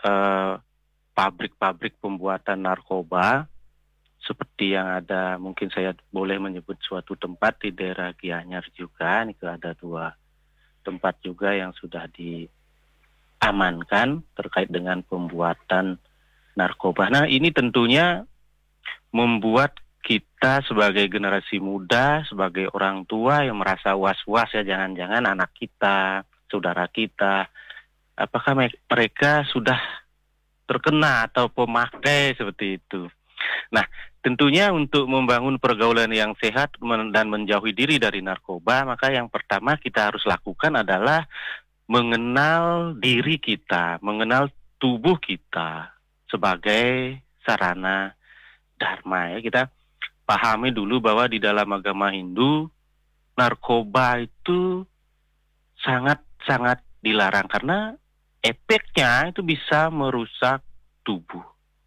eh, pabrik-pabrik pembuatan narkoba, seperti yang ada, mungkin saya boleh menyebut suatu tempat di daerah Gianyar juga. Ini ada dua tempat juga yang sudah diamankan terkait dengan pembuatan narkoba. Nah, ini tentunya membuat kita sebagai generasi muda, sebagai orang tua yang merasa was-was ya, jangan-jangan anak kita, saudara kita, apakah mereka sudah terkena atau pemakai seperti itu. Nah, tentunya untuk membangun pergaulan yang sehat dan menjauhi diri dari narkoba, maka yang pertama kita harus lakukan adalah mengenal diri kita, mengenal tubuh kita sebagai sarana dharma ya. Kita pahami dulu bahwa di dalam agama Hindu, narkoba itu sangat-sangat dilarang karena efeknya itu bisa merusak tubuh,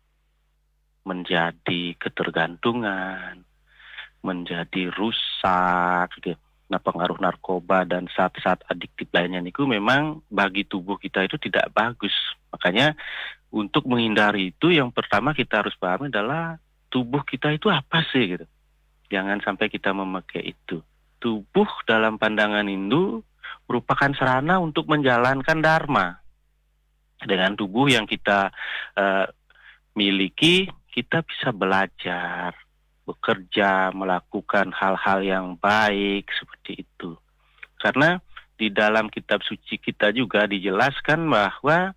menjadi ketergantungan, menjadi rusak gitu. Nah, pengaruh narkoba dan zat-zat adiktif lainnya niku memang bagi tubuh kita itu tidak bagus. Makanya untuk menghindari itu yang pertama kita harus pahami adalah tubuh kita itu apa sih gitu. Jangan sampai kita memakai itu. Tubuh dalam pandangan Hindu merupakan sarana untuk menjalankan dharma. Dengan tubuh yang kita miliki, kita bisa belajar, bekerja, melakukan hal-hal yang baik seperti itu. Karena di dalam kitab suci kita juga dijelaskan bahwa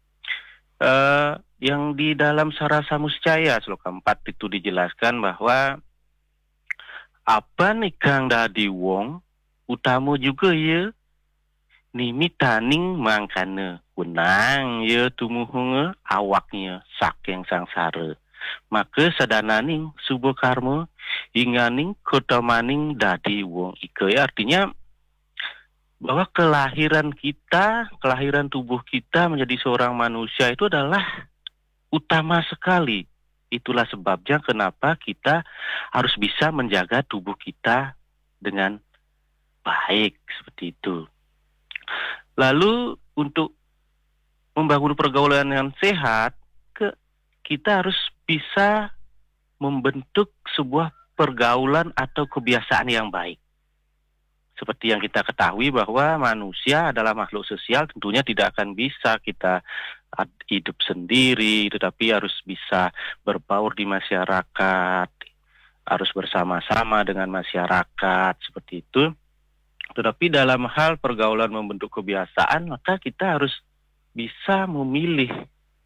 yang di dalam Sarasa Muscaya Sloka 4 itu dijelaskan bahwa apa nikang dadi wong utama juga ya nimitaning mangkana wenang ya tumuhunga awaknya saking sangsara. Maka sadananing subuh karma hinganing kotamaning dadi wong ika ya, artinya bahwa kelahiran kita, kelahiran tubuh kita menjadi seorang manusia itu adalah utama sekali. Itulah sebabnya kenapa kita harus bisa menjaga tubuh kita dengan baik seperti itu. Lalu untuk membangun pergaulan yang sehat, kita harus bisa membentuk sebuah pergaulan atau kebiasaan yang baik. Seperti yang kita ketahui bahwa manusia adalah makhluk sosial, tentunya tidak akan bisa kita hidup sendiri, tetapi harus bisa berbaur di masyarakat, harus bersama-sama dengan masyarakat, seperti itu. Tetapi dalam hal pergaulan membentuk kebiasaan, maka kita harus bisa memilih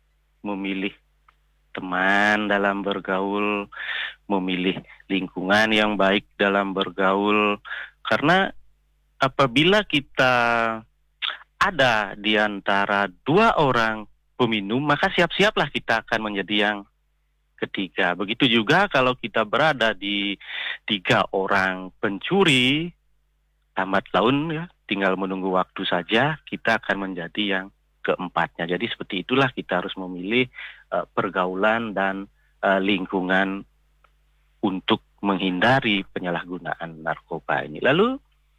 teman dalam bergaul, memilih lingkungan yang baik dalam bergaul. Karena apabila kita ada di antara dua orang peminum, maka siap-siaplah kita akan menjadi yang ketiga. Begitu juga kalau kita berada di tiga orang pencuri, tamat laun ya, tinggal menunggu waktu saja, kita akan menjadi yang keempatnya. Jadi seperti itulah kita harus memilih pergaulan dan lingkungan untuk menghindari penyalahgunaan narkoba ini. Lalu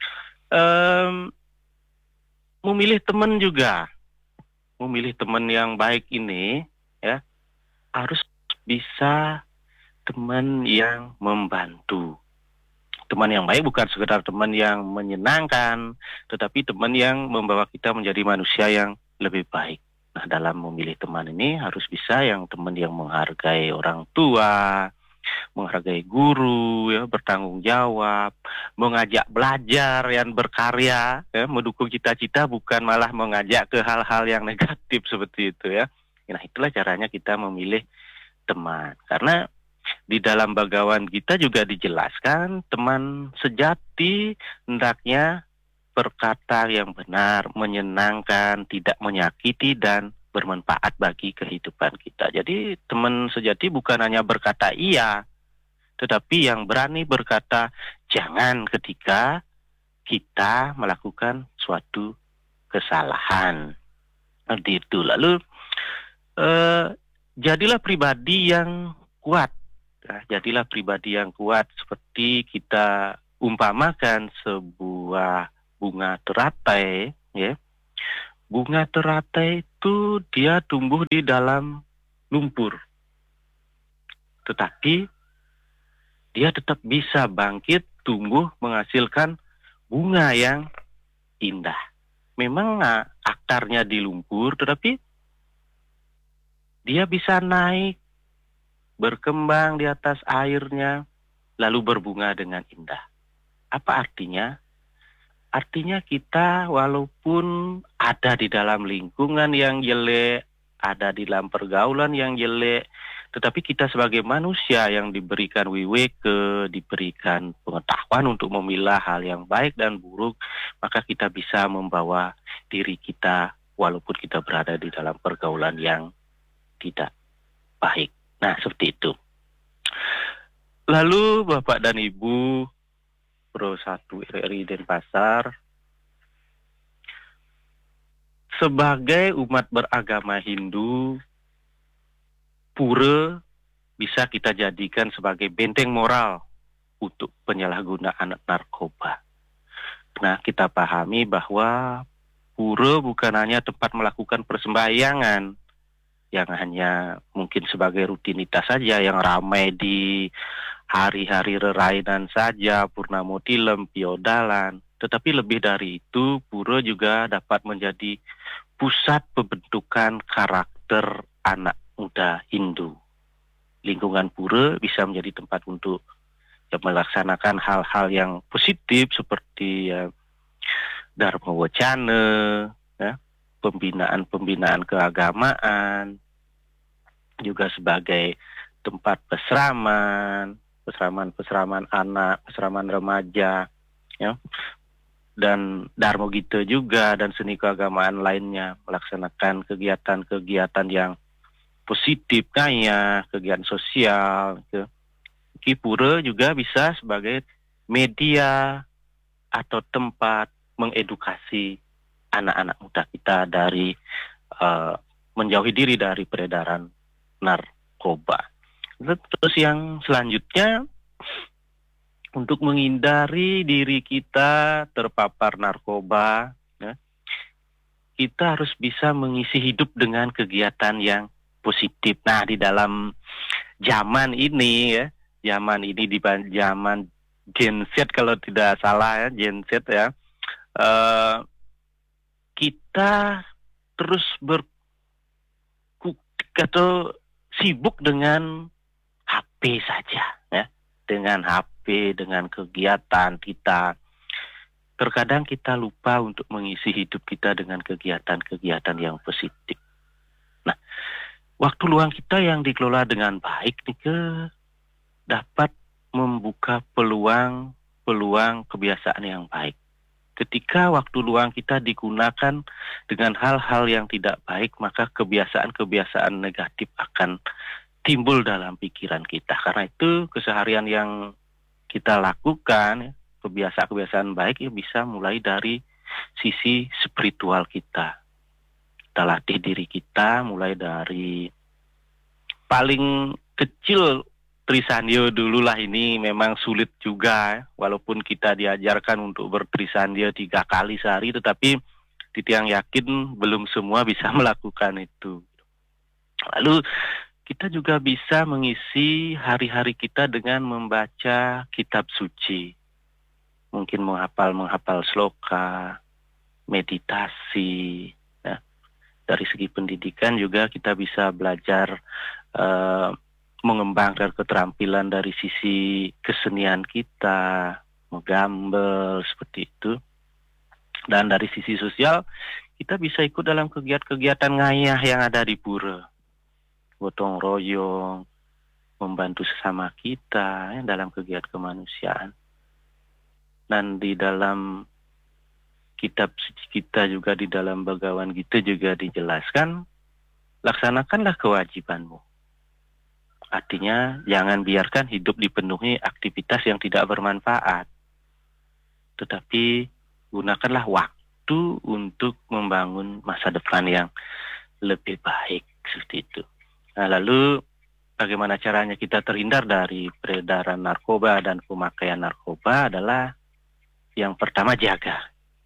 memilih teman juga, memilih teman yang baik ini ya, harus bisa teman yang membantu. Teman yang baik bukan sekedar teman yang menyenangkan, tetapi teman yang membawa kita menjadi manusia yang lebih baik. Nah, dalam memilih teman ini harus bisa yang teman yang menghargai orang tua, menghargai guru, ya, bertanggung jawab, mengajak belajar yang berkarya, ya, mendukung cita-cita, bukan malah mengajak ke hal-hal yang negatif seperti itu ya. Nah, itulah caranya kita memilih teman. Karena di dalam Bhagawan Gita juga dijelaskan teman sejati hendaknya berkata yang benar, menyenangkan, tidak menyakiti, dan bermanfaat bagi kehidupan kita. Jadi teman sejati bukan hanya berkata iya, tetapi yang berani berkata jangan ketika kita melakukan suatu kesalahan. Seperti itu. Lalu jadilah pribadi yang kuat. Jadilah pribadi yang kuat seperti kita umpamakan sebuah bunga teratai, ya. Bunga teratai itu dia tumbuh di dalam lumpur. Tetapi dia tetap bisa bangkit, tumbuh, menghasilkan bunga yang indah. Memang akarnya di lumpur, tetapi dia bisa naik, berkembang di atas airnya, lalu berbunga dengan indah. Apa artinya? Artinya kita walaupun ada di dalam lingkungan yang jelek, ada di dalam pergaulan yang jelek, tetapi kita sebagai manusia yang diberikan wiweke, diberikan pengetahuan untuk memilah hal yang baik dan buruk, maka kita bisa membawa diri kita walaupun kita berada di dalam pergaulan yang tidak baik. Nah, seperti itu. Lalu Bapak dan Ibu Pro 1 RRI Denpasar, sebagai umat beragama Hindu, pura bisa kita jadikan sebagai benteng moral untuk penyalahgunaan narkoba. Nah, kita pahami bahwa pura bukan hanya tempat melakukan persembahyangan yang hanya mungkin sebagai rutinitas saja, yang ramai di hari-hari rerainan saja, purnamo tilem, piodalan. Tetapi lebih dari itu, pura juga dapat menjadi pusat pembentukan karakter anak muda Hindu. Lingkungan pura bisa menjadi tempat untuk melaksanakan hal-hal yang positif seperti Dharma Wacana, ya, pembinaan keagamaan, juga sebagai tempat peseraman anak, peseraman remaja, ya, dan Dharma Gita juga, dan seni keagamaan lainnya, melaksanakan kegiatan-kegiatan yang positif, kayak kegiatan sosial. Pura juga bisa sebagai media atau tempat mengedukasi anak-anak muda kita dari menjauhi diri dari peredaran narkoba. Terus yang selanjutnya, untuk menghindari diri kita terpapar narkoba, ya, kita harus bisa mengisi hidup dengan kegiatan yang positif. Nah, di dalam zaman ini, ya, di zaman Gen Z kalau tidak salah, ya, Gen Z, ya, kita terus atau sibuk dengan HP saja, ya, dengan HP, dengan kegiatan kita. Terkadang kita lupa untuk mengisi hidup kita dengan kegiatan-kegiatan yang positif. Nah, waktu luang kita yang dikelola dengan baik nih dapat membuka peluang kebiasaan yang baik. Ketika waktu luang kita digunakan dengan hal-hal yang tidak baik, maka kebiasaan-kebiasaan negatif akan timbul dalam pikiran kita. Karena itu keseharian yang kita lakukan, kebiasaan-kebiasaan baik, ya, bisa mulai dari sisi spiritual kita. Kita latih diri kita mulai dari paling kecil. Trisandio dulu lah, ini memang sulit juga, walaupun kita diajarkan untuk bertrisandio 3 kali sehari, tetapi Titiang yakin belum semua bisa melakukan itu. Lalu kita juga bisa mengisi hari-hari kita dengan membaca kitab suci, mungkin menghafal sloka, meditasi, ya. Dari segi pendidikan juga kita bisa belajar mengembangkan keterampilan dari sisi kesenian kita, menggambar, seperti itu. Dan dari sisi sosial, kita bisa ikut dalam kegiatan-kegiatan ngayah yang ada di pura. Gotong royong, membantu sesama kita, ya, dalam kegiatan kemanusiaan. Dan di dalam kitab suci kita juga, di dalam Bhagawan Gita juga dijelaskan, laksanakanlah kewajibanmu. Artinya, jangan biarkan hidup dipenuhi aktivitas yang tidak bermanfaat. Tetapi, gunakanlah waktu untuk membangun masa depan yang lebih baik. Seperti itu. Nah, lalu, bagaimana caranya kita terhindar dari peredaran narkoba dan pemakaian narkoba adalah yang pertama, jaga.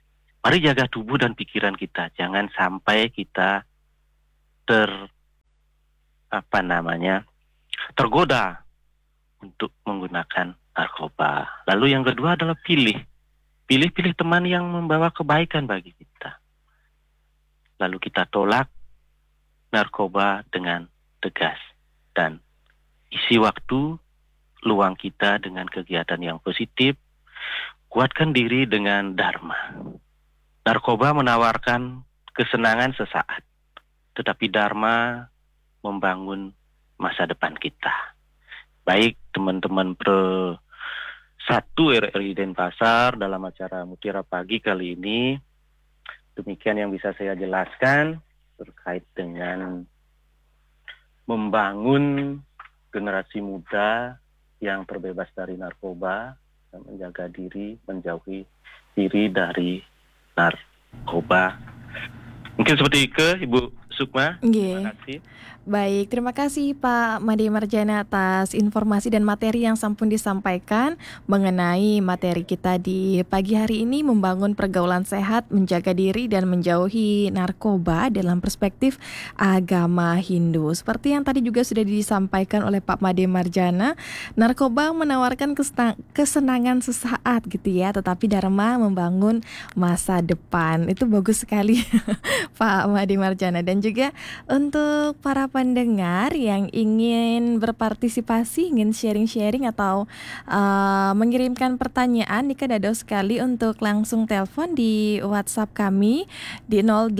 Mari jaga tubuh dan pikiran kita, jangan sampai kita ter apa namanya tergoda untuk menggunakan narkoba. Lalu yang kedua adalah pilih teman yang membawa kebaikan bagi kita. Lalu kita tolak narkoba dengan tegas dan isi waktu luang kita dengan kegiatan yang positif. Kuatkan diri dengan dharma. Narkoba menawarkan kesenangan sesaat, tetapi dharma membangun masa depan kita. Baik teman-teman Satu RRI Denpasar dalam acara Mutiara Pagi kali ini, demikian yang bisa saya jelaskan terkait dengan membangun generasi muda yang terbebas dari narkoba dan menjaga diri, menjauhi diri dari narkoba. Mungkin seperti itu, Ibu Sukma. Terima kasih. Baik, terima kasih Pak Made Marjana atas informasi dan materi yang sampun disampaikan mengenai materi kita di pagi hari ini, membangun pergaulan sehat, menjaga diri dan menjauhi narkoba dalam perspektif agama Hindu. Seperti yang tadi juga sudah disampaikan oleh Pak Made Marjana, narkoba menawarkan kesenangan sesaat gitu ya, tetapi dharma membangun masa depan. Itu bagus sekali Pak Made Marjana. Dan juga untuk para pendengar yang ingin berpartisipasi, ingin sharing-sharing atau mengirimkan pertanyaan, Nika dado sekali untuk langsung telepon di WhatsApp kami di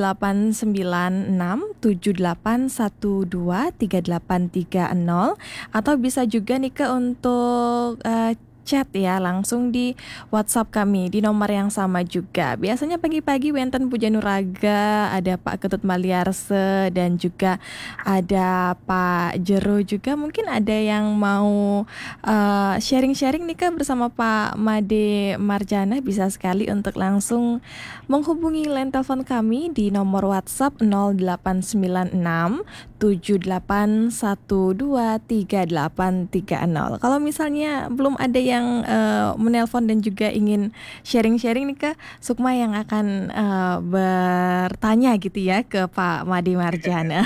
089678123830 atau bisa juga Nika untuk chat ya langsung di WhatsApp kami di nomor yang sama juga. Biasanya pagi-pagi wenten Puja Nuraga, ada Pak Ketut Maliarse dan juga ada Pak Jero juga. Mungkin ada yang mau sharing-sharing nih Kak bersama Pak Made Marjana, bisa sekali untuk langsung menghubungi line telepon kami di nomor WhatsApp 0896 78123830. Kalau misalnya belum ada yang menelpon dan juga ingin sharing-sharing nih Kak Sukma yang akan bertanya gitu ya ke Pak Made Marjana.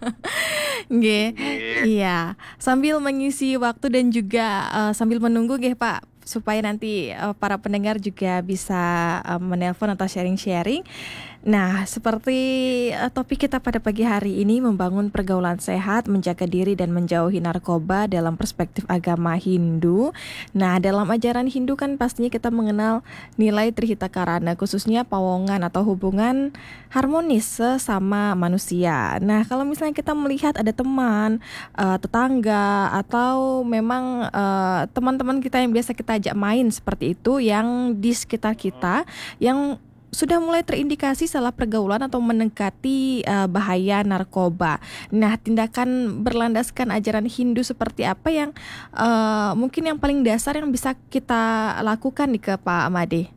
Iya, sambil mengisi waktu dan juga sambil menunggu nggih Pak, supaya nanti para pendengar juga bisa menelpon atau sharing-sharing. Nah, seperti topik kita pada pagi hari ini, membangun pergaulan sehat, menjaga diri dan menjauhi narkoba dalam perspektif agama Hindu. Nah, dalam ajaran Hindu kan pastinya kita mengenal nilai Trihita Karana, khususnya pawongan atau hubungan harmonis sesama manusia. Nah, kalau misalnya kita melihat ada teman, tetangga, atau memang teman-teman kita yang biasa kita ajak main seperti itu, yang di sekitar kita, yang sudah mulai terindikasi salah pergaulan atau mendekati bahaya narkoba. Nah, tindakan berlandaskan ajaran Hindu seperti apa yang mungkin yang paling dasar yang bisa kita lakukan nih ke Pak Made?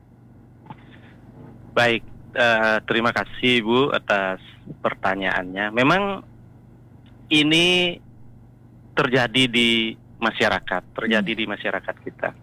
Baik, terima kasih Bu atas pertanyaannya. Memang ini terjadi di masyarakat, di masyarakat kita.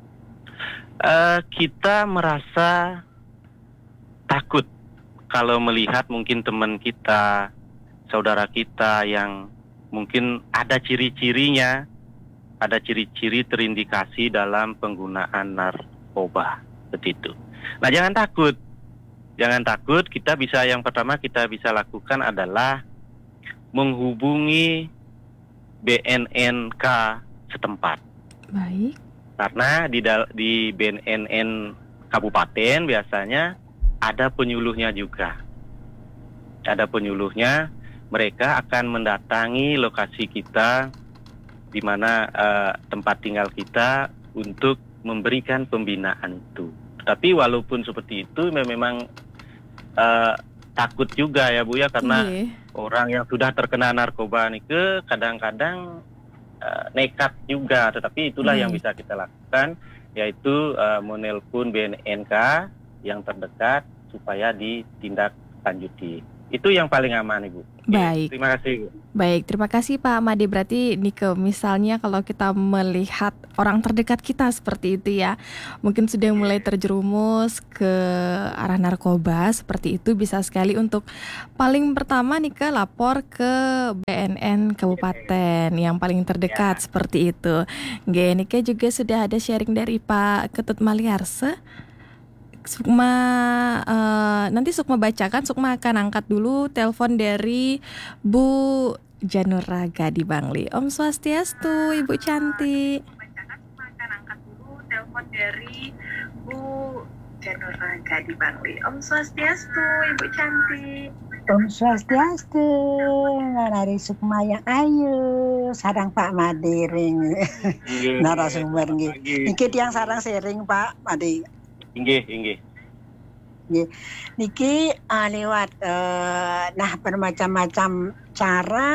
Kita merasa takut kalau melihat mungkin teman kita, saudara kita yang mungkin ada ciri-cirinya, ada ciri-ciri terindikasi dalam penggunaan narkoba seperti itu. Nah, jangan takut. Yang pertama kita bisa lakukan adalah menghubungi BNNK setempat. Baik. Karena di BNN kabupaten biasanya ada penyuluhnya juga. Ada penyuluhnya, mereka akan mendatangi lokasi kita di mana tempat tinggal kita untuk memberikan pembinaan itu. Tapi walaupun seperti itu memang takut juga ya Bu ya, karena orang yang sudah terkena narkoba itu kadang-kadang nekat juga. Tetapi itulah yang bisa kita lakukan, yaitu menelpon BNNK yang terdekat supaya ditindak lanjuti Itu yang paling aman, Ibu. Baik. Terima kasih, Ibu. Baik, terima kasih Pak Made. Berarti Nike, misalnya kalau kita melihat orang terdekat kita seperti itu ya, mungkin sudah mulai terjerumus ke arah narkoba seperti itu, bisa sekali untuk paling pertama Nike lapor ke BNN Kabupaten yang paling terdekat seperti itu. Nike juga sudah ada sharing dari Pak Ketut Maliarse. Sukma, nanti Sukma bacakan. Sukma akan angkat dulu telepon dari Bu Januraga di Bangli. Om Swastiastu, Ibu cantik. Sukma akan angkat dulu telepon dari Bu Januraga di Bangli. Om Swastiastu, Ibu cantik. Om Swastiastu, dari Sukma yang ayu, sarang Pak Made ring. Narasumber nggih. Niki yang sarang sharing Pak Made. Inggih. Niki lewat bermacam-macam cara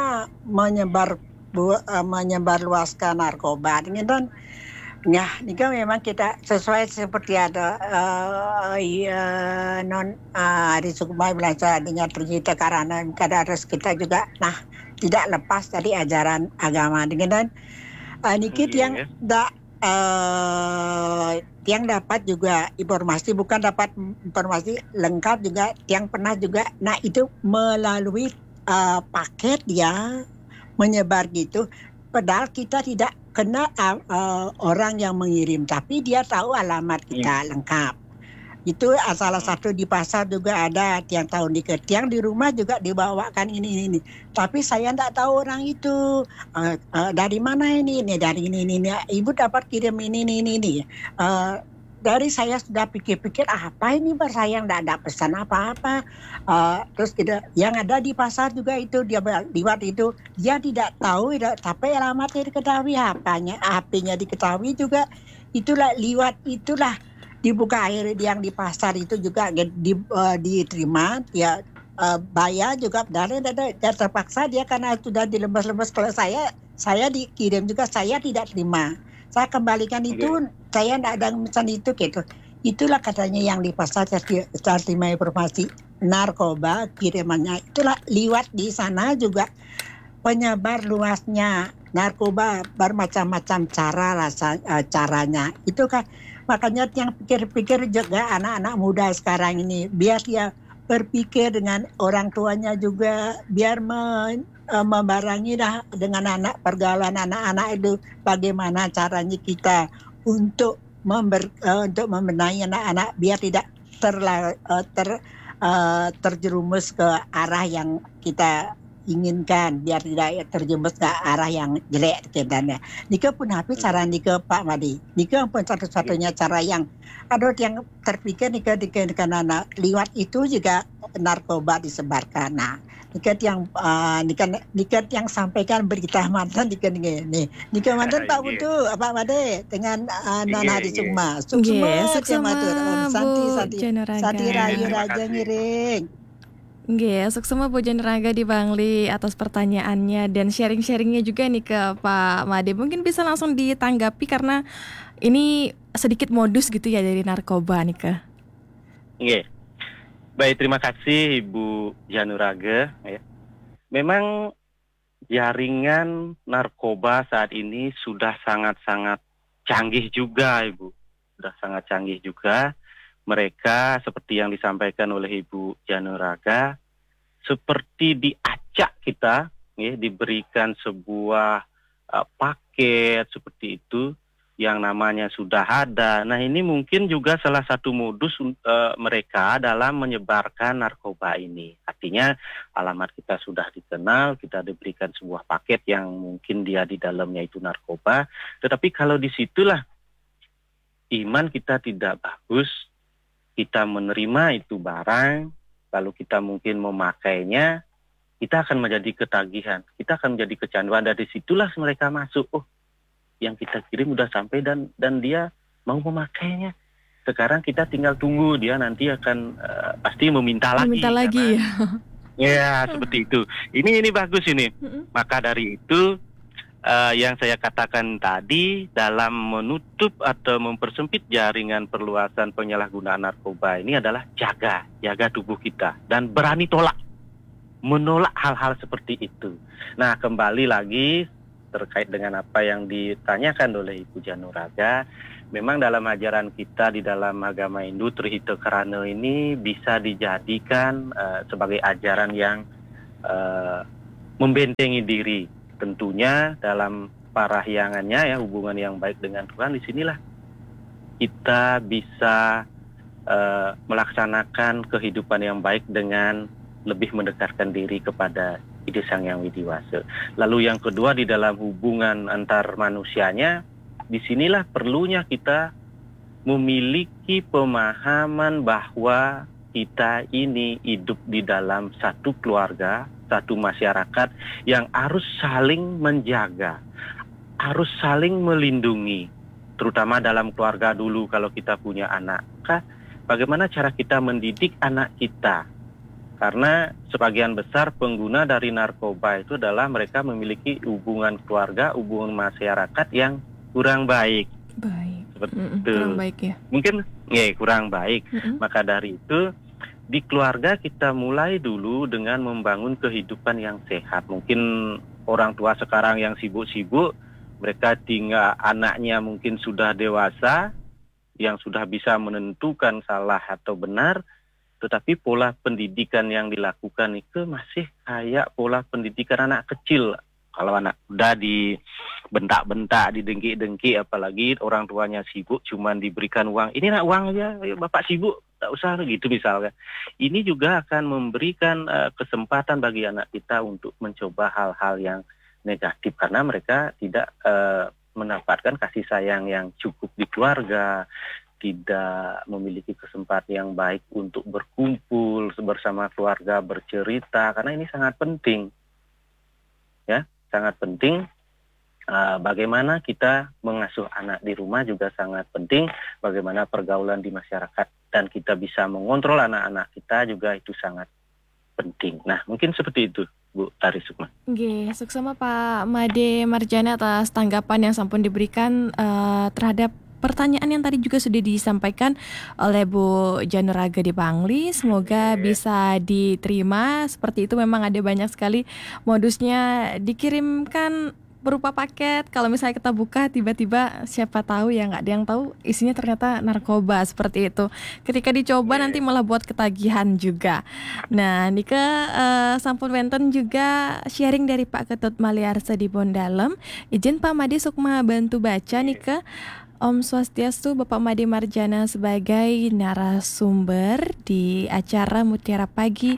menyebar luaskan narkoba. Dan ya, niki memang kita sesuai seperti ada Hari Sukma belajar dengan tercipta karena harus kita juga tidak lepas dari ajaran agama. Dan niki yang yang dapat juga informasi, bukan dapat informasi lengkap juga, yang pernah juga, itu melalui paket ya, menyebar gitu, padahal kita tidak kenal orang yang mengirim, tapi dia tahu alamat kita lengkap. Itu salah satu di pasar juga ada tiang tahun tiang di rumah juga dibawakan ini. Tapi saya tidak tahu orang itu dari mana ini dari ini. Ibu dapat kirim ini. Dari saya sudah pikir-pikir apa ini saya tidak ada pesan apa-apa. Terus yang ada di pasar juga itu dia lewat itu dia tidak tahu, tapi alamatnya diketahui, HP-nya diketahui juga. Itulah lewat itulah. Dibuka akhir yang di pasar itu juga diterima, ya bayar juga dari terpaksa dia karena sudah dilepas-lepas. Kalau saya dikirim juga saya tidak terima, saya kembalikan itu. Saya tidak ada pesan itu gitu. Itulah katanya yang di pasar saya terima informasi narkoba kirimannya. Itulah lewat di sana juga penyebar luasnya narkoba bermacam-macam caranya. Itu kan makanya yang pikir-pikir juga anak-anak muda sekarang ini, biar dia berpikir dengan orang tuanya juga, biar membarengi dengan pergaulan anak-anak itu, bagaimana caranya kita untuk membenahi anak-anak biar tidak terjerumus ke arah yang kita inginkan, biar tidak terjerumus ke arah yang jelek dan Nika pun habis saran Nika Pak Made. Nika pun satu-satunya cara yang ada yang terpikir Nika anak liwat itu juga narkoba disebarkan. Nika yang sampaikan berita mantan Nika mantan Pak Butuh Pak Made dengan Nana Hari Sukma. Suksema Santi Rayu Raja Ngiring. Suksema Bu Januraga di Bangli atas pertanyaannya dan sharing-sharingnya juga nih ke Pak Made. Mungkin bisa langsung ditanggapi karena ini sedikit modus gitu ya dari narkoba nih ke. Baik, terima kasih Ibu Januraga. Memang jaringan narkoba saat ini sudah sangat-sangat canggih juga, Ibu. Sudah sangat canggih juga. Mereka seperti yang disampaikan oleh Ibu Januraga, seperti diacak kita, diberikan sebuah paket seperti itu yang namanya sudah ada. Nah, ini mungkin juga salah satu modus mereka dalam menyebarkan narkoba ini. Artinya alamat kita sudah dikenal, kita diberikan sebuah paket yang mungkin dia di dalamnya itu narkoba, tetapi kalau disitulah iman kita tidak bagus, kita menerima itu barang, lalu kita mungkin memakainya, kita akan menjadi ketagihan, kita akan menjadi kecanduan. Dari situlah mereka masuk, yang kita kirim udah sampai dan dia mau memakainya. Sekarang kita tinggal tunggu, dia nanti akan pasti meminta lagi. Ya, seperti itu. Ini bagus ini. Maka dari itu yang saya katakan tadi, dalam menutup atau mempersempit jaringan perluasan penyalahgunaan narkoba ini adalah jaga tubuh kita dan berani tolak. menolak hal-hal seperti itu. Nah, kembali lagi terkait dengan apa yang ditanyakan oleh Ibu Januraga, memang dalam ajaran kita di dalam agama Hindu, Trihita Karana ini bisa dijadikan sebagai ajaran yang membentengi diri. Tentunya dalam parahyangannya ya, hubungan yang baik dengan Tuhan, disinilah kita bisa melaksanakan kehidupan yang baik dengan lebih mendekatkan diri kepada Ide Sang Yang Widiwasa. Lalu yang kedua, di dalam hubungan antar manusianya, disinilah perlunya kita memiliki pemahaman bahwa kita ini hidup di dalam satu keluarga, satu masyarakat yang harus saling menjaga, harus saling melindungi, terutama dalam keluarga dulu kalau kita punya anak. Bagaimana cara kita mendidik anak kita? Karena sebagian besar pengguna dari narkoba itu adalah mereka memiliki hubungan keluarga, hubungan masyarakat yang kurang baik. Seperti itu. Kurang baik ya. Mungkin kurang baik. Maka dari itu di keluarga kita mulai dulu dengan membangun kehidupan yang sehat. Mungkin orang tua sekarang yang sibuk-sibuk, mereka tinggal anaknya mungkin sudah dewasa, yang sudah bisa menentukan salah atau benar, tetapi pola pendidikan yang dilakukan itu masih kayak pola pendidikan anak kecil. Kalau anak udah dibentak-bentak, didengki-dengki, apalagi orang tuanya sibuk, cuman diberikan uang, ini nak uang aja, bapak sibuk, tak usah gitu misalnya. Ini juga akan memberikan kesempatan bagi anak kita untuk mencoba hal-hal yang negatif, karena mereka tidak mendapatkan kasih sayang yang cukup di keluarga, tidak memiliki kesempatan yang baik untuk berkumpul bersama keluarga, bercerita, karena ini sangat penting. Ya, sangat penting. Bagaimana kita mengasuh anak di rumah juga sangat penting. Bagaimana pergaulan di masyarakat dan kita bisa mengontrol anak-anak kita juga itu sangat penting. Nah, mungkin seperti itu, Bu Tari Sukma. Oke, suksema Pak Made Marjana atas tanggapan yang sampun diberikan terhadap pertanyaan yang tadi juga sudah disampaikan oleh Bu Januraga di Bangli. Semoga bisa diterima. Seperti itu, memang ada banyak sekali modusnya, dikirimkan berupa paket. Kalau misalnya kita buka, tiba-tiba siapa tahu ya, nggak ada yang tahu isinya ternyata narkoba, seperti itu. Ketika dicoba nanti malah buat ketagihan juga. Nah, Nika sampun wenten juga sharing dari Pak Ketut Maliarsa di Bondalem. Izin Pak Made Sukma bantu baca Nika. Om Swastiastu, Bapak Made Marjana sebagai narasumber di acara Mutiara Pagi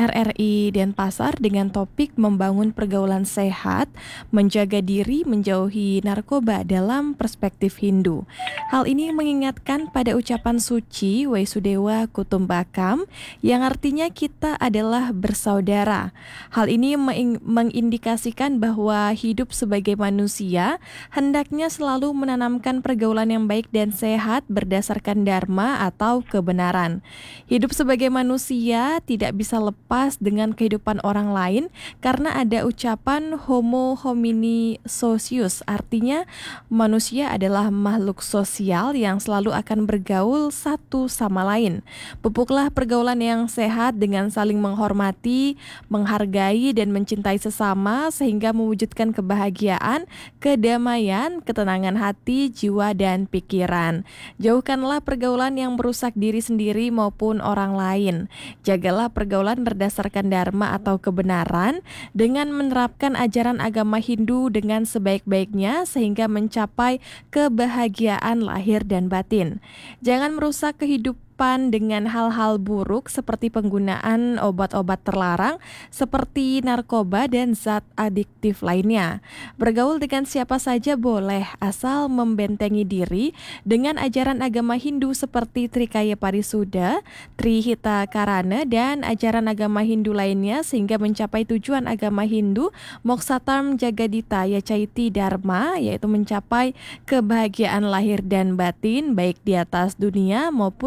RRI Denpasar dengan topik membangun pergaulan sehat, menjaga diri, menjauhi narkoba dalam perspektif Hindu. Hal ini mengingatkan pada ucapan suci Waisudewa Kutumbakam yang artinya kita adalah bersaudara. Hal ini mengindikasikan bahwa hidup sebagai manusia hendaknya selalu menanamkan pergaulan yang baik dan sehat berdasarkan dharma atau kebenaran. Hidup sebagai manusia tidak bisa lepas dengan kehidupan orang lain karena ada ucapan homo homini socius, artinya manusia adalah makhluk sosial yang selalu akan bergaul satu sama lain. Pupuklah pergaulan yang sehat dengan saling menghormati, menghargai dan mencintai sesama sehingga mewujudkan kebahagiaan, kedamaian, ketenangan hati, jiwa dan pikiran. Jauhkanlah pergaulan yang merusak diri sendiri maupun orang lain. Jagalah pergaulan berdasarkan dharma atau kebenaran dengan menerapkan ajaran agama Hindu dengan sebaik-baiknya sehingga mencapai kebahagiaan lahir dan batin. Jangan merusak kehidupan dengan hal-hal buruk seperti penggunaan obat-obat terlarang seperti narkoba dan zat adiktif lainnya. Bergaul dengan siapa saja boleh asal membentengi diri dengan ajaran agama Hindu seperti Trikaya Parisuddha, Trihita Karana dan ajaran agama Hindu lainnya sehingga mencapai tujuan agama Hindu Moksatam Jagadita Yacaiti Dharma, yaitu mencapai kebahagiaan lahir dan batin baik di atas dunia maupun di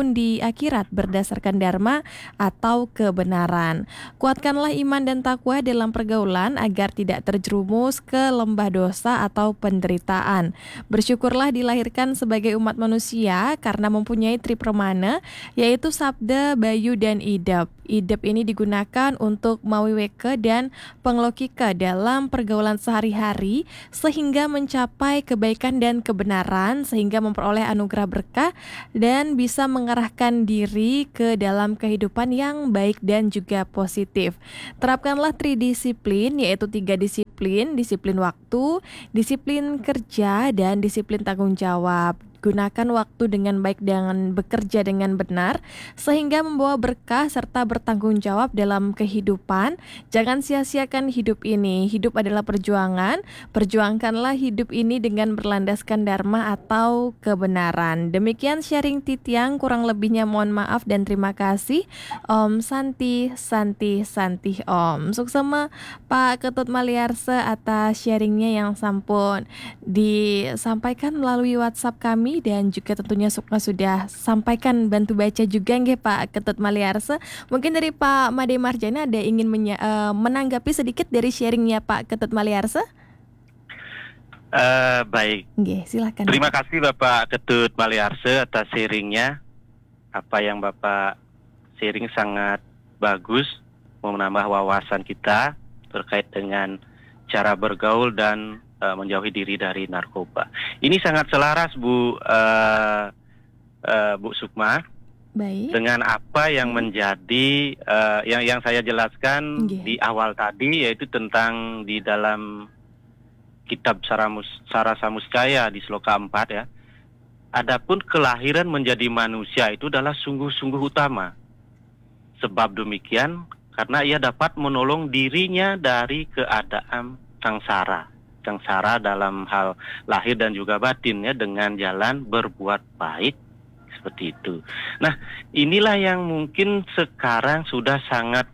akhirat berdasarkan dharma atau kebenaran. Kuatkanlah iman dan takwa dalam pergaulan agar tidak terjerumus ke lembah dosa atau penderitaan. Bersyukurlah dilahirkan sebagai umat manusia karena mempunyai tripramana, yaitu sabda, bayu, dan idap. Idap ini digunakan untuk mawiweka dan penglokika dalam pergaulan sehari-hari sehingga mencapai kebaikan dan kebenaran, sehingga memperoleh anugerah berkah dan bisa mengarahkan diri ke dalam kehidupan yang baik dan juga positif. Terapkanlah tridisiplin, yaitu 3 disiplin: disiplin waktu, disiplin kerja, dan disiplin tanggung jawab. Gunakan waktu dengan baik dan bekerja dengan benar sehingga membawa berkah serta bertanggung jawab dalam kehidupan. Jangan sia-siakan hidup ini. Hidup adalah perjuangan. Perjuangkanlah hidup ini dengan berlandaskan dharma atau kebenaran. Demikian sharing Titiang, kurang lebihnya mohon maaf dan terima kasih. Om Santi Santi Santi Om. Suksema Pak Ketut Maliarse atas sharingnya yang sampun disampaikan melalui WhatsApp kami, dan juga tentunya Sukma sudah sampaikan bantu baca juga nggih Pak Ketut Maliarse. Mungkin dari Pak Made Marjana ada ingin menanggapi sedikit dari sharingnya Pak Ketut Maliarse? Baik. Nggih, silakan. Terima kasih Bapak Ketut Maliarse atas sharingnya. Apa yang Bapak sharing sangat bagus, menambah wawasan kita terkait dengan cara bergaul dan menjauhi diri dari narkoba. Ini sangat selaras Bu Sukma. Baik. Dengan apa yang menjadi yang saya jelaskan di awal tadi, yaitu tentang di dalam kitab Sarasa Muscaya di sloka 4 ya. Adapun kelahiran menjadi manusia itu adalah sungguh-sungguh utama. Sebab demikian karena ia dapat menolong dirinya dari keadaan sengsara dalam hal lahir dan juga batin ya, dengan jalan berbuat baik seperti itu. Nah, inilah yang mungkin sekarang sudah sangat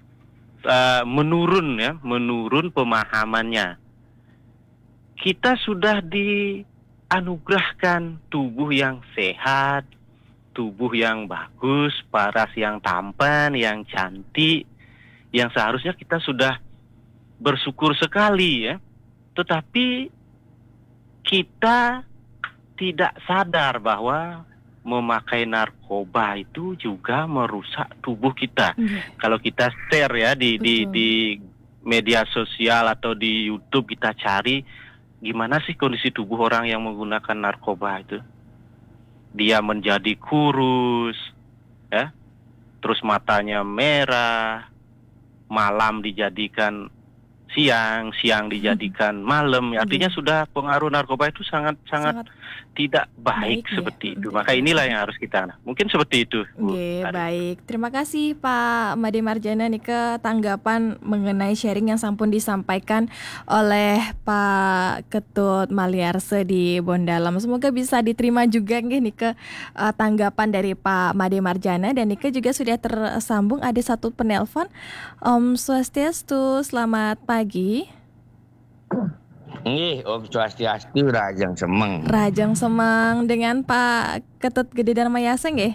menurun pemahamannya. Kita sudah dianugerahkan tubuh yang sehat, tubuh yang bagus, paras yang tampan, yang cantik, yang seharusnya kita sudah bersyukur sekali ya. Tetapi kita tidak sadar bahwa memakai narkoba itu juga merusak tubuh kita. Kalau kita share ya di media sosial atau di YouTube, kita cari gimana sih kondisi tubuh orang yang menggunakan narkoba itu. Dia menjadi kurus, ya, terus matanya merah, malam dijadikan siang dijadikan malam. Artinya sudah pengaruh narkoba itu sangat tidak baik seperti itu. Maka inilah yang harus kita. Mungkin seperti itu. Baik. Terima kasih Pak Made Marjana nih ke tanggapan mengenai sharing yang sampun disampaikan oleh Pak Ketut Maliarse di Bondalam. Semoga bisa diterima juga nih ke tanggapan dari Pak Made Marjana, dan Nike juga sudah tersambung ada satu penelpon. Om Swastiastu, selamat pagi. Nggih, Om Swastiastu, Rajang Semeng. Rajang Semeng dengan Pak Ketut Gede Dharma Yasa nggih?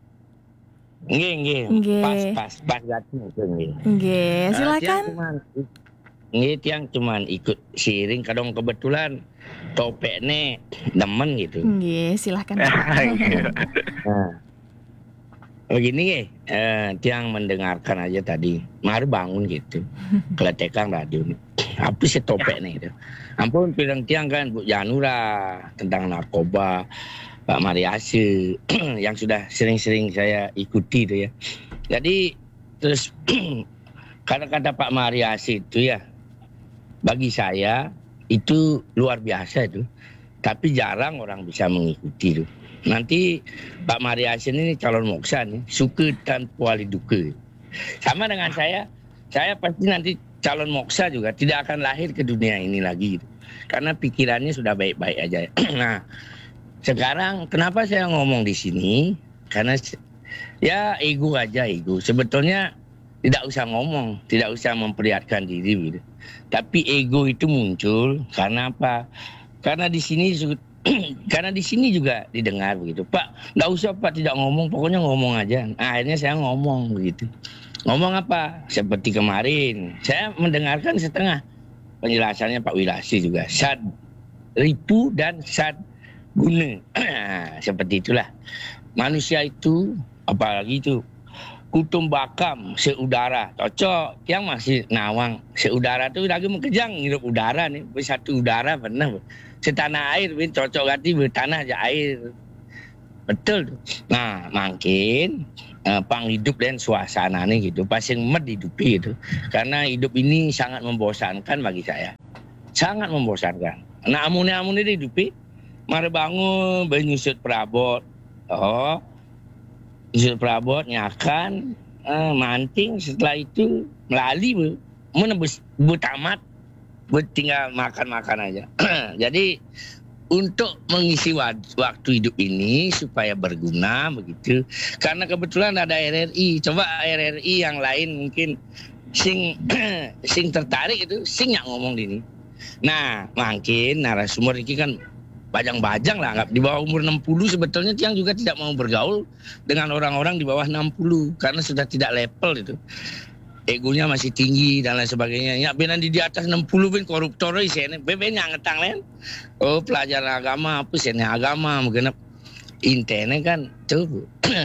Nggih. Pas gatnya itu nggih. Nggih, silakan. Tiang cuman ikut sharing, kadang kebetulan topeknya demen gitu. Nggih, silakan. Nah, begini tiang mendengarkan aja tadi, mari bangun gitu, keletekan radio nih. Apa sih topek nih gitu. Ampun bilang tiang kan Bu Janura tentang narkoba, Pak Mariasi yang sudah sering-sering saya ikuti itu ya. Jadi terus kata-kata Pak Mariasi itu ya, bagi saya itu luar biasa itu. Tapi jarang orang bisa mengikuti itu. Nanti Pak Mariasi ini calon moksa nih, suka dan wali duka. Sama dengan saya pasti nanti calon moksa juga tidak akan lahir ke dunia ini lagi gitu. Karena pikirannya sudah baik-baik aja. Nah, sekarang kenapa saya ngomong di sini? Karena ya ego aja. Sebetulnya tidak usah ngomong, tidak usah memperlihatkan diri gitu. Tapi ego itu muncul karena apa? Karena di sini karena di sini juga didengar begitu. Pak, nggak usah Pak tidak ngomong, pokoknya ngomong aja. Nah, akhirnya saya ngomong begitu. Ngomong apa? Seperti kemarin, saya mendengarkan setengah penjelasannya Pak Wilasi juga. Sad ripu dan sad guna. Seperti itulah. Manusia itu, apalagi itu, kutum bakam seudara. Cocok, yang masih nawang. Seudara itu lagi mengejang, hidup udara nih. Bersatu udara pernah. Setanah air, cocok ganti bertanah aja air. Betul tuh. Nah, makin pang hidup dan suasana nih gitu. Pasing med hidupi gitu. Karena hidup ini sangat membosankan bagi saya. Sangat membosankan. Nah, amune-amune hidupi, mari bangun, bernyusut perabot. Oh, nyusut perabot, nyakan, manting, setelah itu melalui, menembus, tamat, tinggal makan-makan aja. Jadi untuk mengisi waktu hidup ini supaya berguna begitu. Karena kebetulan ada RRI. Coba RRI yang lain mungkin sing tertarik itu sing yang ngomong ini. Nah, mungkin narasumber ini kan bajang-bajang lah, anggap di bawah umur 60 sebetulnya yang juga tidak mau bergaul dengan orang-orang di bawah 60 karena sudah tidak level itu. Egonya masih tinggi dan lain sebagainya. Ya benar di atas 60 bin koruptor isene. Beben yang ngetang lain. Oh, pelajaran agama apa sene agama mungkin intene kan tuh.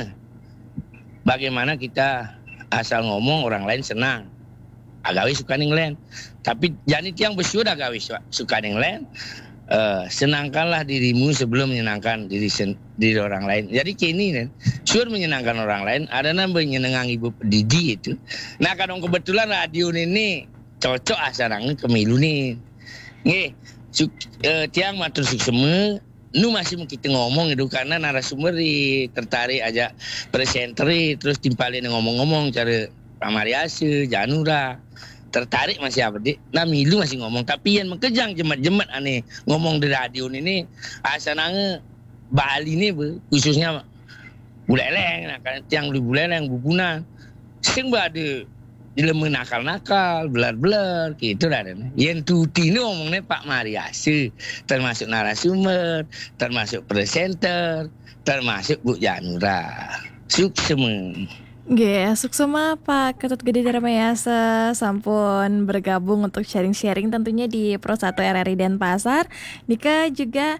Bagaimana kita asal ngomong orang lain senang. Agawi suka ning lain. Tapi janit yang bersyukur agawi suka ning lain. Senangkanlah dirimu sebelum menyenangkan diri orang lain. Jadi kini kan, syur menyenangkan orang lain, ada nama menyenangkan ibu pendidi itu. Nah, kadang kebetulan radio ini cocok asarangnya kemilu nih. Nggih, tiang matur sukseme, nu masih mau kita ngomong itu karena narasumber tertarik aja presenteri terus timpalin ngomong-ngomong cara Pamariase, Janura. Tertarik masih apa di? Nah milu masih ngomong tapi yang mengkejang jemat-jemat aneh ngomong di radio ini asalnya Bali ini khususnya buleleng, nah kan tiang beli buleleng bubunan sing bade dilem nakal-nakal belar-belar gitu lah. Yang tuti ini ngomongnya Pak Mariase termasuk narasumber, termasuk presenter, termasuk Bu Janura. Sukses. Nggih, suksema Pak Ketut Gede Darmayasa sampun bergabung untuk sharing-sharing tentunya di Pro 1 RRI Denpasar. Nika juga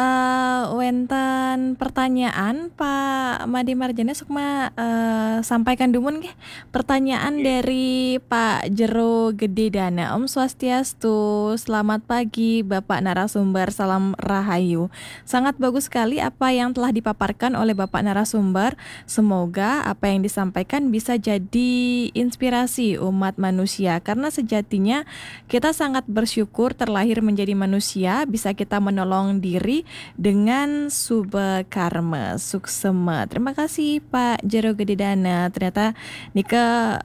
wenten pertanyaan Pak Made Marjana sukma sampaikan dumun nggih. Pertanyaan dari Pak Jero Gede Dana. Om Swastiastu. Selamat pagi Bapak narasumber. Salam rahayu. Sangat bagus sekali apa yang telah dipaparkan oleh Bapak narasumber. Semoga apa yang disampaikan bisa jadi inspirasi umat manusia karena sejatinya kita sangat bersyukur terlahir menjadi manusia, bisa kita menolong diri dengan subah karma suksema. Terima kasih Pak Jero Gede Dana. Ternyata Nika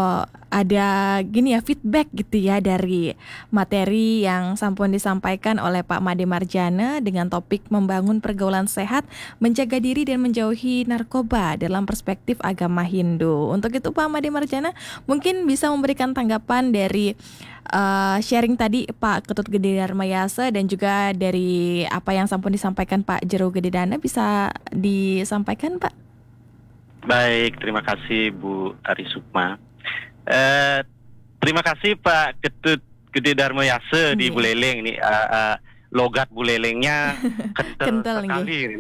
ada gini ya feedback gitu ya dari materi yang sampun disampaikan oleh Pak Made Marjana dengan topik membangun pergaulan sehat, menjaga diri dan menjauhi narkoba dalam perspektif agama Hindu. Untuk itu Pak Made Marjana mungkin bisa memberikan tanggapan dari sharing tadi Pak Ketut Gede Darmayasa dan juga dari apa yang sampun disampaikan Pak Jero Gede Dana bisa disampaikan Pak. Baik, terima kasih Bu Ari Sukma. Terima kasih Pak Ketut Gede Darmayasa di Buleleng ini logat Bulelengnya kental sekali.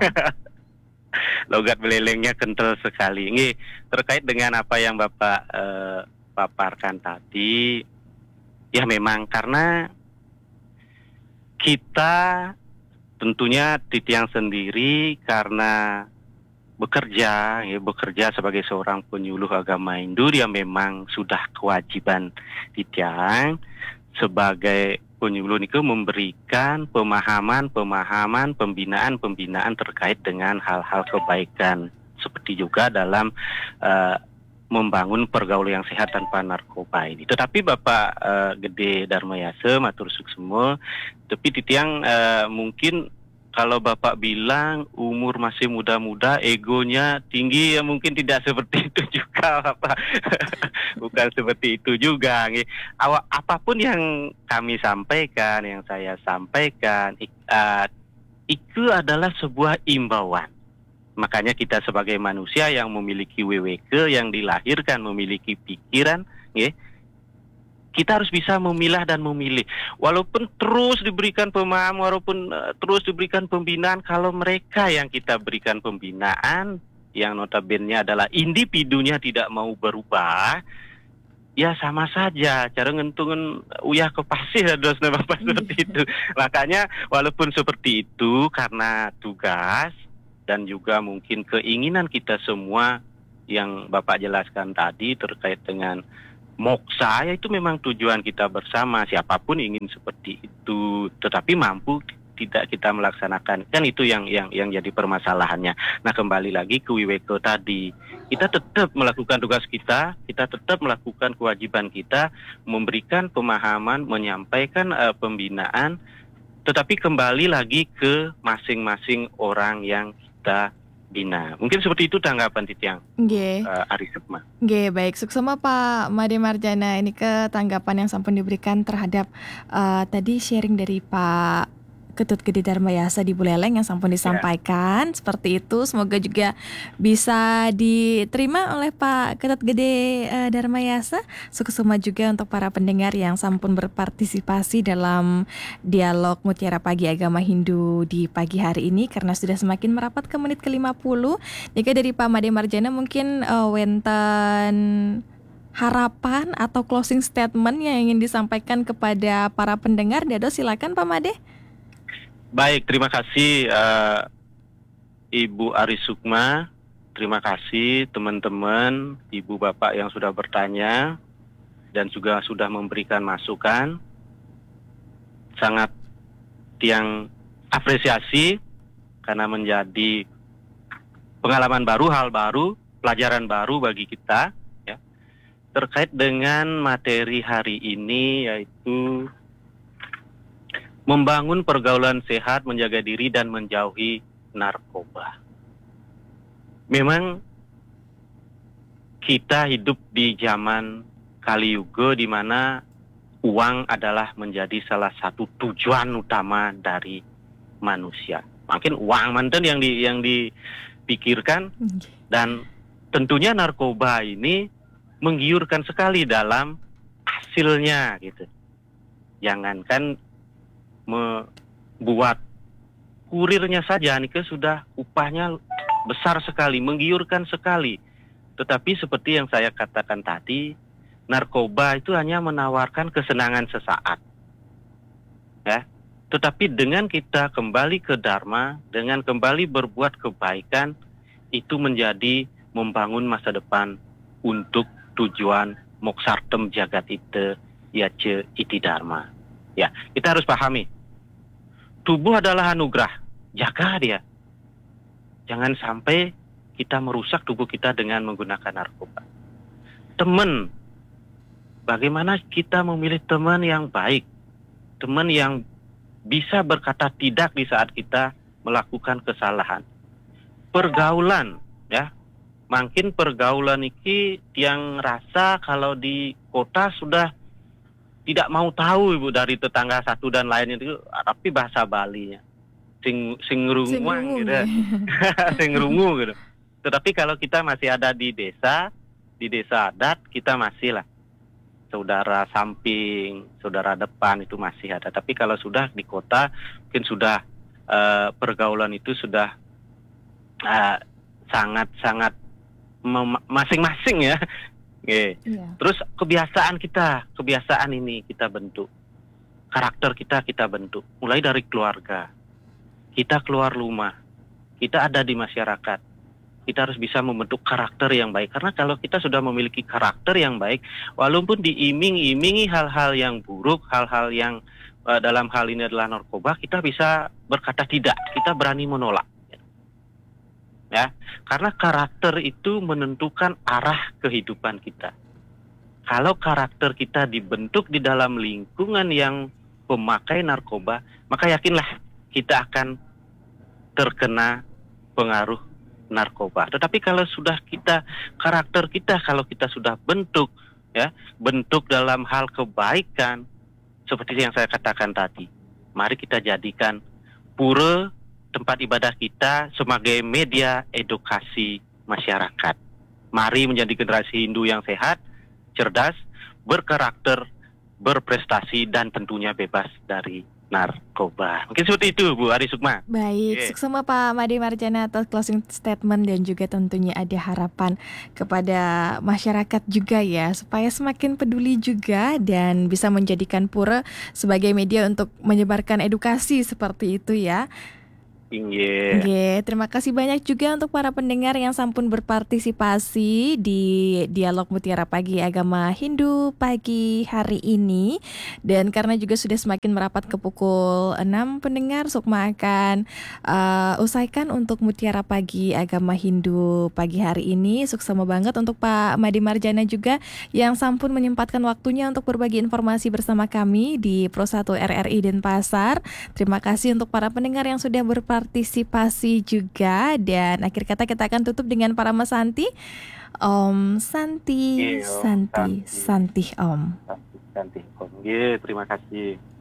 Logat Bulelengnya kental sekali. Ini terkait dengan apa yang Bapak paparkan tadi. Ya memang karena kita tentunya Titiang sendiri karena bekerja sebagai seorang penyuluh agama Hindu, dia memang sudah kewajiban Titiang sebagai penyuluh itu memberikan pemahaman, pembinaan terkait dengan hal-hal kebaikan seperti juga dalam membangun pergaulan yang sehat tanpa narkoba ini. Tetapi Bapak Gede Darmayasa matur suksema, tapi Titiang mungkin kalau Bapak bilang umur masih muda-muda, egonya tinggi, ya mungkin tidak seperti itu juga Bapak. Bukan seperti itu juga. Apapun yang kami sampaikan, yang saya sampaikan, itu adalah sebuah imbauan. Makanya kita sebagai manusia yang memiliki WWK, yang dilahirkan memiliki pikiran, ya, kita harus bisa memilah dan memilih. Walaupun terus diberikan pemahaman, walaupun terus diberikan pembinaan, kalau mereka yang kita berikan pembinaan, yang notabene adalah individunya tidak mau berubah, ya sama saja. Cara ngentungin uyah ke pasir dosna Bapak seperti itu. Makanya walaupun seperti itu, karena tugas dan juga mungkin keinginan kita semua yang Bapak jelaskan tadi terkait dengan moksa, ya itu memang tujuan kita bersama. Siapapun ingin seperti itu, tetapi mampu tidak kita melaksanakan. Kan itu yang jadi permasalahannya. Nah, kembali lagi ke Wiweko tadi. Kita tetap melakukan tugas kita tetap melakukan kewajiban kita, memberikan pemahaman, menyampaikan pembinaan, tetapi kembali lagi ke masing-masing orang yang kita bina. Mungkin seperti itu tanggapan Titiang. Nggih. Ari Sukma. Nggih, baik. Suksema Pak Made Marjana, ini ke tanggapan yang sampun diberikan terhadap tadi sharing dari Pak Ketut Gede Dharma Yasa di Buleleng yang sampun disampaikan. Seperti itu, semoga juga bisa diterima oleh Pak Ketut Gede Dharma Yasa. Suksema juga untuk para pendengar yang sampun berpartisipasi dalam dialog Mutiara Pagi Agama Hindu di pagi hari ini, karena sudah semakin merapat ke menit ke-50. Jika dari Pak Made Marjana mungkin wenten harapan atau closing statement yang ingin disampaikan kepada para pendengar, Dado silakan Pak Made. Baik, terima kasih Ibu Ari Sukma, terima kasih teman-teman, Ibu Bapak yang sudah bertanya dan juga sudah memberikan masukan. Sangat tiang apresiasi karena menjadi pengalaman baru, hal baru, pelajaran baru bagi kita ya, terkait dengan materi hari ini, yaitu membangun pergaulan sehat, menjaga diri dan menjauhi narkoba. Memang kita hidup di zaman Kali Yuga di mana uang adalah menjadi salah satu tujuan utama dari manusia. Makin uang manten yang dipikirkan, dan tentunya narkoba ini menggiurkan sekali dalam hasilnya gitu. Jangankan membuat kurirnya saja nih sudah upahnya besar sekali, menggiurkan sekali. Tetapi seperti yang saya katakan tadi, narkoba itu hanya menawarkan kesenangan sesaat. Ya. Tetapi dengan kita kembali ke Dharma, dengan kembali berbuat kebaikan, itu menjadi membangun masa depan untuk tujuan moksartem jagat ite yace iti Dharma. Ya, kita harus pahami. Tubuh adalah anugerah, jaga dia. Jangan sampai kita merusak tubuh kita dengan menggunakan narkoba. Teman, bagaimana kita memilih teman yang baik, teman yang bisa berkata tidak di saat kita melakukan kesalahan. Pergaulan, ya, makin pergaulan ini yang rasa kalau di kota sudah tidak mau tahu Ibu dari tetangga satu dan lain itu, tapi bahasa Balinya sing runguang gitu. Sing rungu gitu. Tetapi kalau kita masih ada di desa adat, kita masih lah saudara samping, saudara depan itu masih ada. Tapi kalau sudah di kota, mungkin sudah pergaulan itu sudah sangat-sangat masing-masing ya. Okay. Yeah. Terus kebiasaan ini kita bentuk, karakter kita bentuk, mulai dari keluarga, kita keluar rumah, kita ada di masyarakat, kita harus bisa membentuk karakter yang baik. Karena kalau kita sudah memiliki karakter yang baik, walaupun diiming-imingi hal-hal yang buruk, hal-hal yang dalam hal ini adalah narkoba, kita bisa berkata tidak, kita berani menolak. Ya, karena karakter itu menentukan arah kehidupan kita. Kalau karakter kita dibentuk di dalam lingkungan yang pemakai narkoba, maka yakinlah kita akan terkena pengaruh narkoba. Tetapi kalau sudah karakter kita kalau kita sudah bentuk dalam hal kebaikan, seperti yang saya katakan tadi, mari kita jadikan pura tempat ibadah kita sebagai media edukasi masyarakat. Mari menjadi generasi Hindu yang sehat, cerdas, berkarakter, berprestasi, dan tentunya bebas dari narkoba. Mungkin seperti itu, Bu Ari Sukma. Baik, sukses sama Pak Made Marjana atas closing statement dan juga tentunya ada harapan kepada masyarakat juga ya, supaya semakin peduli juga dan bisa menjadikan Pura sebagai media untuk menyebarkan edukasi seperti itu ya. Oke, terima kasih banyak juga untuk para pendengar yang sampun berpartisipasi di Dialog Mutiara Pagi Agama Hindu pagi hari ini. Dan karena juga sudah semakin merapat ke pukul 6 pendengar, Sukma akan usaikan untuk Mutiara Pagi Agama Hindu pagi hari ini. Suksema banget untuk Pak Made Marjana juga yang sampun menyempatkan waktunya untuk berbagi informasi bersama kami di Pro 1 RRI Denpasar. Terima kasih untuk para pendengar yang sudah berpartisipasi juga. Dan akhir kata kita akan tutup dengan para Mas Santi. Om Santi, Santi, Santi Om. Santi Om. Terima kasih.